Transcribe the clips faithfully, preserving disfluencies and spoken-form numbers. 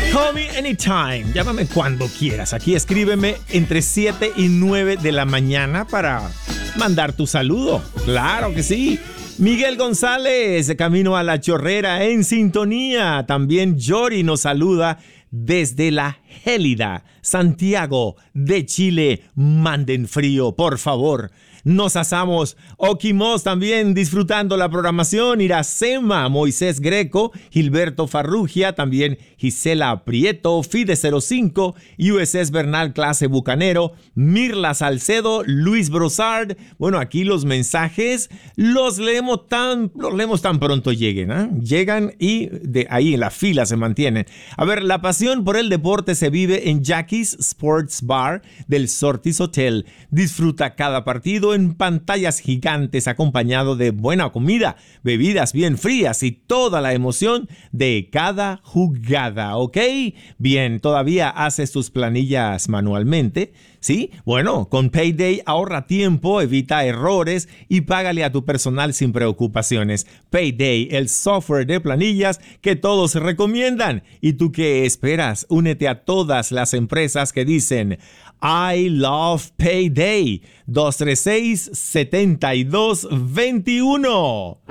Call me anytime. Llámame cuando quieras. Aquí escríbeme entre siete y nueve de la mañana para mandar tu saludo. Claro que sí. Miguel González, de camino a la Chorrera, en sintonía. También Yori nos saluda desde la gélida Santiago de Chile. Manden frío, por favor. Nos asamos. Okimos también disfrutando la programación. Iracema, Moisés Greco, Gilberto Farrugia, también Gisela Prieto, Fide cero cinco, U S S Bernal Clase Bucanero, Mirla Salcedo, Luis Brosard. Bueno, aquí los mensajes los leemos tan, los leemos tan pronto lleguen, ¿eh? Llegan y de ahí en la fila se mantienen. A ver, la pasión por el deporte se vive en Jackie's Sports Bar del Sortis Hotel. Disfruta cada partido en pantallas gigantes acompañado de buena comida, bebidas bien frías y toda la emoción de cada jugada, ¿ok? Bien, ¿todavía haces tus planillas manualmente? ¿Sí? Bueno, con Payday ahorra tiempo, evita errores y págale a tu personal sin preocupaciones. Payday, el software de planillas que todos recomiendan. ¿Y tú qué esperas? Únete a todas las empresas que dicen I love Payday. dos tres seis, siete dos dos uno.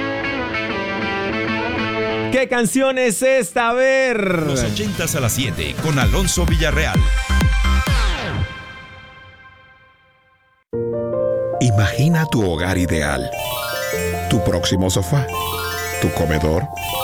¿Qué canción es esta? A ver. Los ochentas a las siete con Alonso Villarreal. Imagina tu hogar ideal. Tu próximo sofá. Tu comedor.